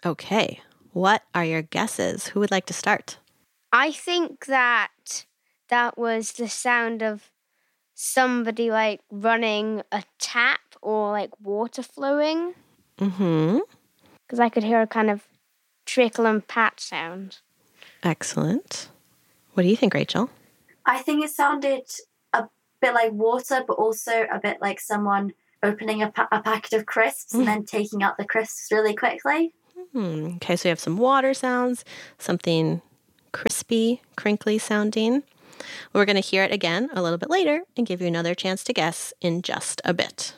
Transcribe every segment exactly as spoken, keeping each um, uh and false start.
Okay, what are your guesses? Who would like to start? I think that that was the sound of somebody like running a tap or like water flowing. Mm-hmm. Because I could hear a kind of trickle and pat sound. Excellent. What do you think, Rachel? I think it sounded a bit like water, but also a bit like someone opening a, pa- a packet of crisps mm. and then taking out the crisps really quickly. Mm. Okay, so you have some water sounds, something crispy, crinkly sounding. We're going to hear it again a little bit later and give you another chance to guess in just a bit.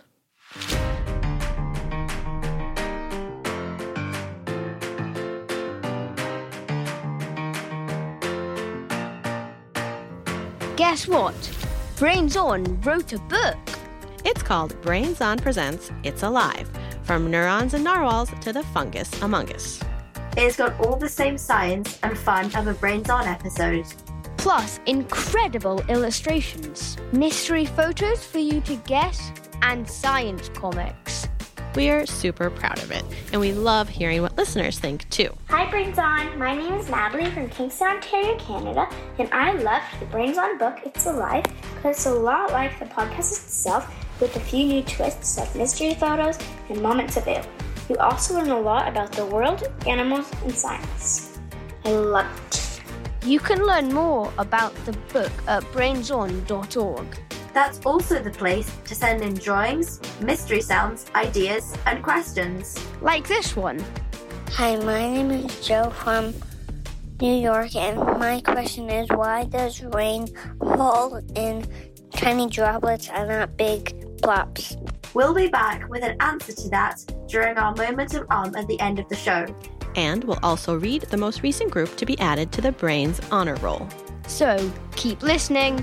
Guess what? Brains On wrote a book. It's called Brains On Presents It's Alive, From Neurons and Narwhals to the Fungus Among Us. It's got all the same science and fun of a Brains On episode. Plus incredible illustrations, mystery photos for you to guess, and science comics. We're super proud of it, and we love hearing what listeners think, too. Hi, Brains On. My name is Natalie from Kingston, Ontario, Canada, and I loved the Brains On book, It's Alive, because it's a lot like the podcast itself, with a few new twists like mystery photos and moments of it. You also learn a lot about the world, animals, and science. I loved it. You can learn more about the book at brains on dot org. That's also the place to send in drawings, mystery sounds, ideas, and questions. Like this one. Hi, my name is Joe from New York, and my question is, why does rain fall in tiny droplets and not big plops? We'll be back with an answer to that during our moment of Om at the end of the show. And we'll also read the most recent group to be added to the Brains Honor Roll. So keep listening.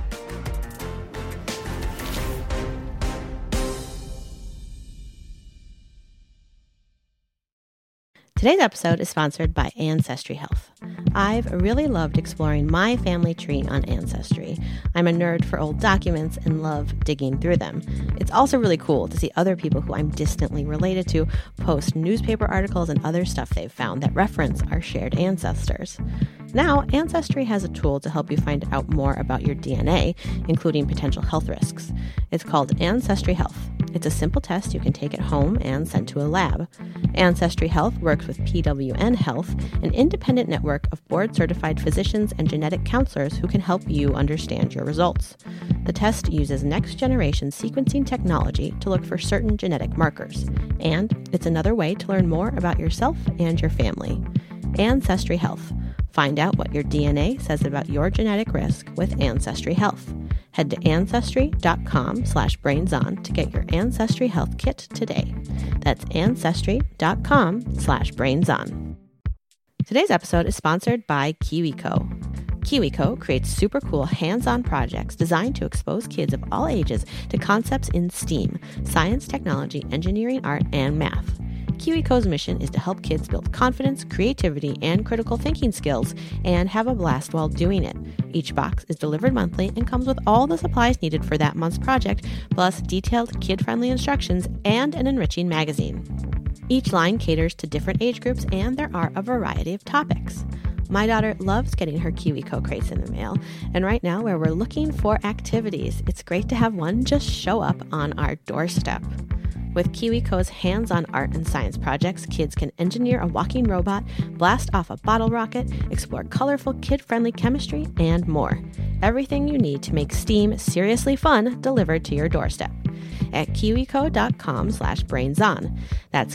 Today's episode is sponsored by Ancestry Health. I've really loved exploring my family tree on Ancestry. I'm a nerd for old documents and love digging through them. It's also really cool to see other people who I'm distantly related to post newspaper articles and other stuff they've found that reference our shared ancestors. Now, Ancestry has a tool to help you find out more about your D N A, including potential health risks. It's called Ancestry Health. It's a simple test you can take at home and send to a lab. Ancestry Health works with P W N Health, an independent network of board-certified physicians and genetic counselors who can help you understand your results. The test uses next-generation sequencing technology to look for certain genetic markers, and it's another way to learn more about yourself and your family. Ancestry Health. Find out what your D N A says about your genetic risk with Ancestry Health. Head to ancestry.com slash brainson to get your Ancestry Health kit today. That's ancestry.com slash brainson. Today's episode is sponsored by KiwiCo. KiwiCo creates super cool hands-on projects designed to expose kids of all ages to concepts in STEAM, science, technology, engineering, art, and math. KiwiCo's mission is to help kids build confidence, creativity, and critical thinking skills, and have a blast while doing it. Each box is delivered monthly and comes with all the supplies needed for that month's project, plus detailed kid-friendly instructions and an enriching magazine. Each line caters to different age groups, and there are a variety of topics. My daughter loves getting her KiwiCo crates in the mail, and right now where we're looking for activities, it's great to have one just show up on our doorstep. With KiwiCo's hands-on art and science projects, kids can engineer a walking robot, blast off a bottle rocket, explore colorful, kid-friendly chemistry, and more. Everything you need to make STEAM seriously fun delivered to your doorstep. At kiwico.com slash brainson. That's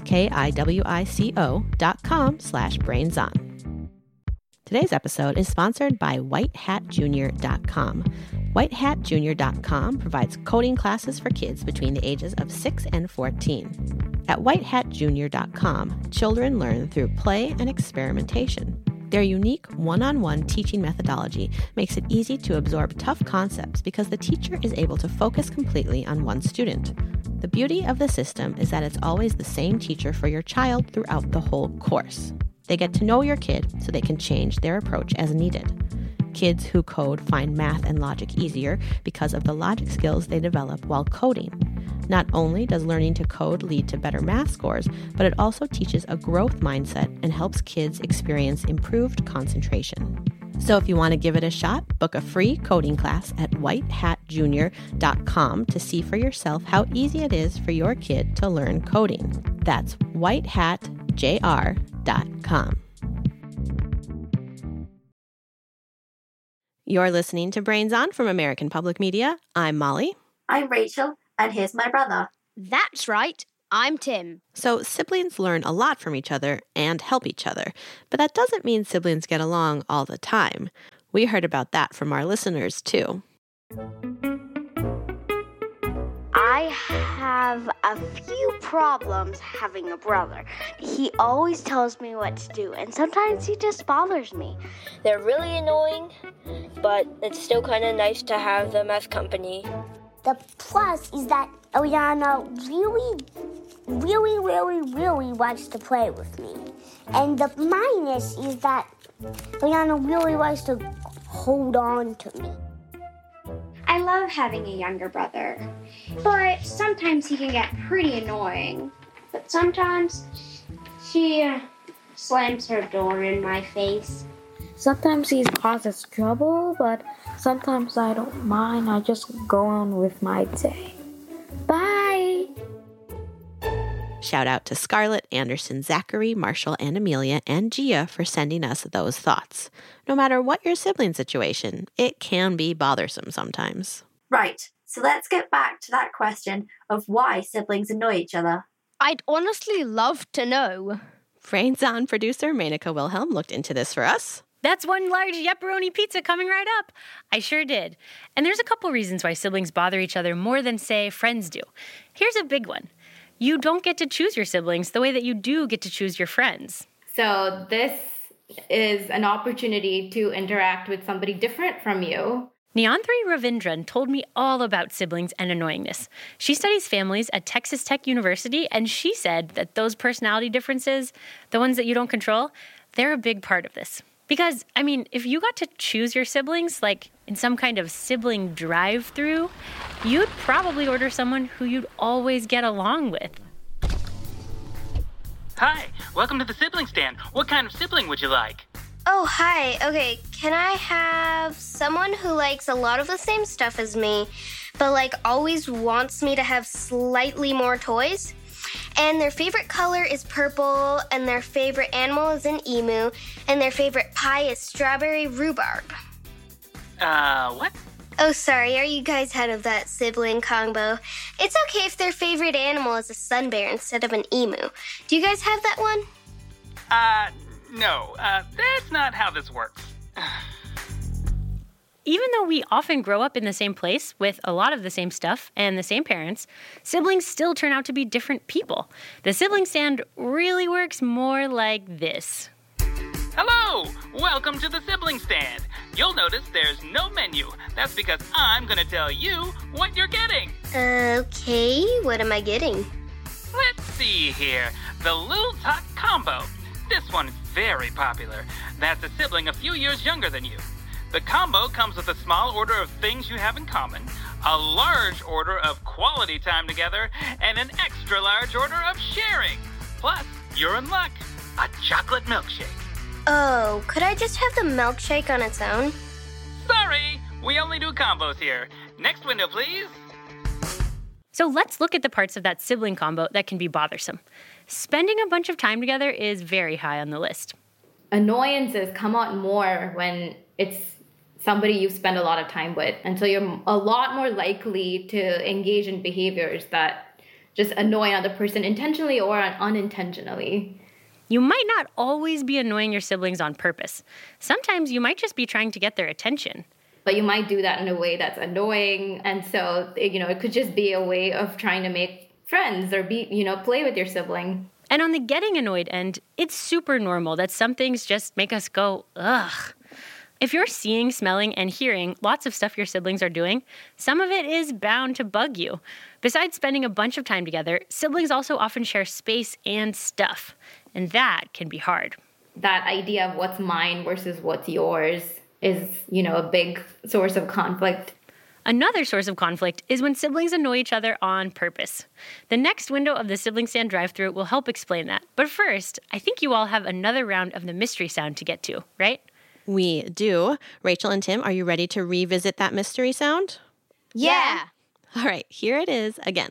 K-I-W-I-C-O dot com slash brainson. Today's episode is sponsored by white hat junior dot com. white hat junior dot com provides coding classes for kids between the ages of six and fourteen. At white hat junior dot com, children learn through play and experimentation. Their unique one-on-one teaching methodology makes it easy to absorb tough concepts because the teacher is able to focus completely on one student. The beauty of the system is that it's always the same teacher for your child throughout the whole course. They get to know your kid so they can change their approach as needed. Kids who code find math and logic easier because of the logic skills they develop while coding. Not only does learning to code lead to better math scores, but it also teaches a growth mindset and helps kids experience improved concentration. So if you want to give it a shot, book a free coding class at white hat junior dot com to see for yourself how easy it is for your kid to learn coding. That's white hat j r dot com. You're listening to Brains On from American Public Media. I'm Molly. I'm Rachel, and here's my brother. That's right. I'm Tim. So siblings learn a lot from each other and help each other, but that doesn't mean siblings get along all the time. We heard about that from our listeners, too. I have a few problems having a brother. He always tells me what to do, and sometimes he just bothers me. They're really annoying, but it's still kind of nice to have them as company. The plus is that Eliana really, really, really, really wants to play with me. And the minus is that Eliana really likes to hold on to me. I love having a younger brother, but sometimes he can get pretty annoying. But sometimes she uh, slams her door in my face. Sometimes he causes trouble, but sometimes I don't mind. I just go on with my day. Bye! Shout out to Scarlett, Anderson, Zachary, Marshall, and Amelia, and Gia for sending us those thoughts. No matter what your sibling situation, it can be bothersome sometimes. Right, so let's get back to that question of why siblings annoy each other. I'd honestly love to know. Brains On producer Menaka Wilhelm looked into this for us. That's one large pepperoni pizza coming right up. I sure did. And there's a couple reasons why siblings bother each other more than, say, friends do. Here's a big one. You don't get to choose your siblings the way that you do get to choose your friends. So this is an opportunity to interact with somebody different from you. Neanthri Ravindran told me all about siblings and annoyingness. She studies families at Texas Tech University, and she said that those personality differences, the ones that you don't control, they're a big part of this. Because, I mean, if you got to choose your siblings, like in some kind of sibling drive-through, you'd probably order someone who you'd always get along with. Hi, welcome to the sibling stand. What kind of sibling would you like? Oh, hi. Okay, can I have someone who likes a lot of the same stuff as me, but like always wants me to have slightly more toys? And their favorite color is purple, and their favorite animal is an emu, and their favorite pie is strawberry rhubarb. Uh, what? Oh, sorry, are you guys out of that sibling combo? It's okay if their favorite animal is a sun bear instead of an emu. Do you guys have that one? Uh, no, uh, that's not how this works. Even though we often grow up in the same place with a lot of the same stuff and the same parents, siblings still turn out to be different people. The sibling stand really works more like this. Hello! Welcome to the sibling stand. You'll notice there's no menu. That's because I'm gonna tell you what you're getting. Okay, what am I getting? Let's see here. The Little Tot Combo. This one is very popular. That's a sibling a few years younger than you. The combo comes with a small order of things you have in common, a large order of quality time together, and an extra large order of sharing. Plus, you're in luck. A chocolate milkshake. Oh, could I just have the milkshake on its own? Sorry, we only do combos here. Next window, please. So let's look at the parts of that sibling combo that can be bothersome. Spending a bunch of time together is very high on the list. Annoyances come out more when it's somebody you spend a lot of time with. And so you're a lot more likely to engage in behaviors that just annoy another person intentionally or unintentionally. You might not always be annoying your siblings on purpose. Sometimes you might just be trying to get their attention. But you might do that in a way that's annoying. And so, you know, it could just be a way of trying to make friends or be, you know, play with your sibling. And on the getting annoyed end, it's super normal that some things just make us go, ugh. If you're seeing, smelling, and hearing lots of stuff your siblings are doing, some of it is bound to bug you. Besides spending a bunch of time together, siblings also often share space and stuff, and that can be hard. That idea of what's mine versus what's yours is, you know, a big source of conflict. Another source of conflict is when siblings annoy each other on purpose. The next window of the Sibling Stand drive-thru will help explain that. But first, I think you all have another round of the mystery sound to get to, right? We do. Rachel and Tim, are you ready to revisit that mystery sound? Yeah. All right, here it is again.